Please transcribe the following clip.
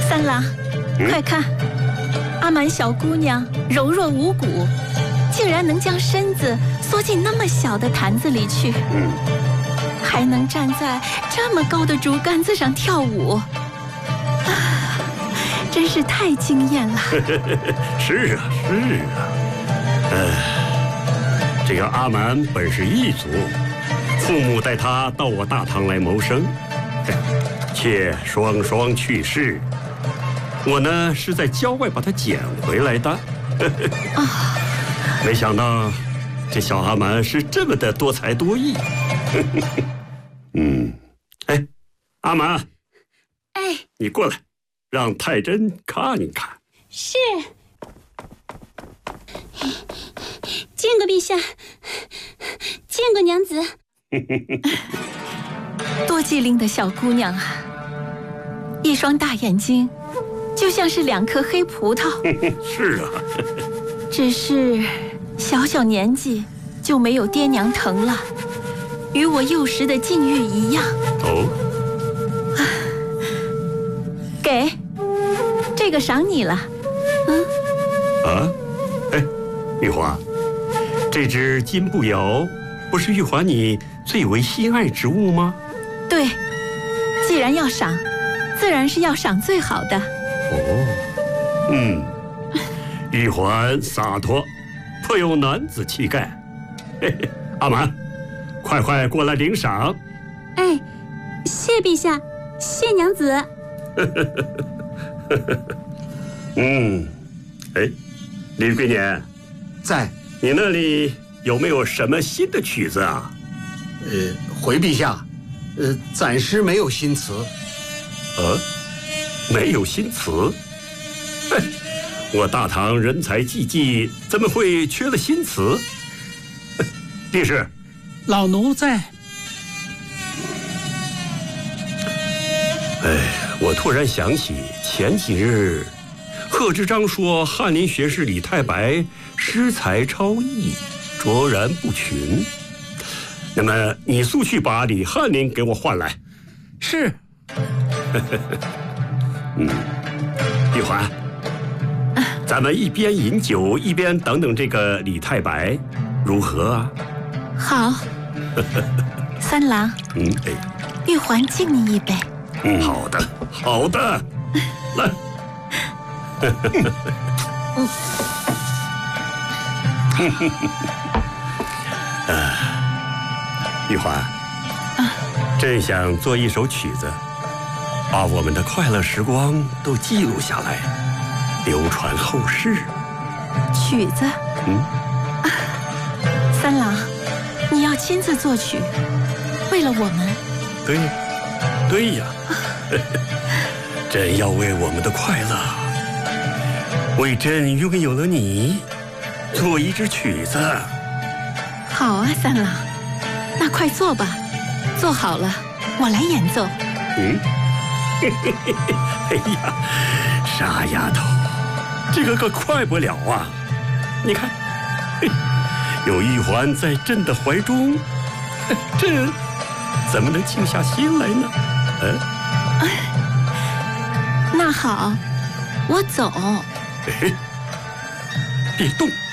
三郎，快看，阿满小姑娘柔弱无骨，竟然能将身子缩进那么小的坛子里去，还能站在这么高的竹竿子上跳舞，真是太惊艳了。 是啊，是啊。这个阿满本是异族，父母带他到我大唐来谋生，却双双去世。我呢是在郊外把他捡回来的。没想到这小阿满是这么的多才多艺。哎，阿满， 哎， 你过来，让太真看一看。 是。见过陛下，见过娘子。 多机灵的小姑娘啊，一双大眼睛就像是2颗黑葡萄。 是啊， 只是小小年纪就没有爹娘疼了，与我幼时的境遇一样。 哦， 给，这个赏你了。 哎，玉华，这只金步摇不是玉华你最为心爱之物吗？ 对，既然要赏，自然是要赏最好的。 玉环洒脱，颇有男子气概。嘿嘿，阿满，快过来领赏。 哎，谢陛下，谢娘子。 哎，李桂年， 在。 你那里有没有什么新的曲子啊？ 回陛下，暂时没有新词。 没有新词？嘿，我大唐人才济济，怎么会缺了新词？帝师， 老奴在。 我突然想起前几日，贺知章说翰林学士李太白诗才超逸，卓然不群。那么你速去把李翰林给我唤来。 是。 玉环，咱们一边饮酒一边等等这个李太白，如何啊？ 好。三郎，玉环敬你一杯。 好的，好的，来。玉环，真想做一首曲子，把我们的快乐时光都记录下来，流传后世。 曲子？三郎，你要亲自作曲，为了我们？ 对呀，朕要为我们的快乐，为朕拥有了你，做一支曲子。 好啊，三郎，那快做吧，做好了我来演奏。 哎呀，傻丫头，这个可快不了啊！你看，有玉环在朕的怀中，朕怎么能静下心来呢？ 那好，我走。 别动。